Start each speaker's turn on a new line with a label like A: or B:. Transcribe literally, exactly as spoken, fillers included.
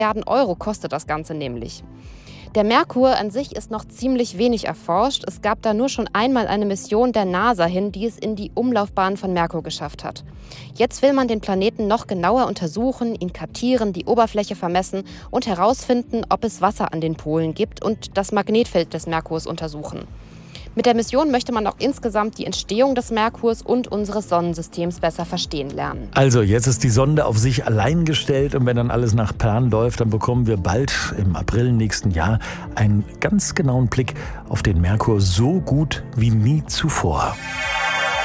A: Milliarden Euro kostet das Ganze nämlich. Der Merkur an sich ist noch ziemlich wenig erforscht. Es gab da nur schon einmal eine Mission der NASA hin, die es in die Umlaufbahn von Merkur geschafft hat. Jetzt will man den Planeten noch genauer untersuchen, ihn kartieren, die Oberfläche vermessen und herausfinden, ob es Wasser an den Polen gibt und das Magnetfeld des Merkurs untersuchen. Mit der Mission möchte man auch insgesamt die Entstehung des Merkurs und unseres Sonnensystems besser verstehen lernen.
B: Also jetzt ist die Sonde auf sich allein gestellt und wenn dann alles nach Plan läuft, dann bekommen wir bald im April nächsten Jahr einen ganz genauen Blick auf den Merkur so gut wie nie zuvor.